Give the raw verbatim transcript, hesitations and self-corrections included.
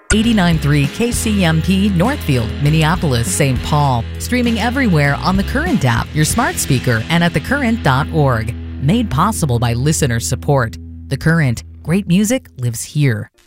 eighty-nine point three K C M P Northfield, Minneapolis, Saint Paul. Streaming everywhere on the Current app, your smart speaker, and at the current dot org. Made possible by listener support. The Current. Great music lives here.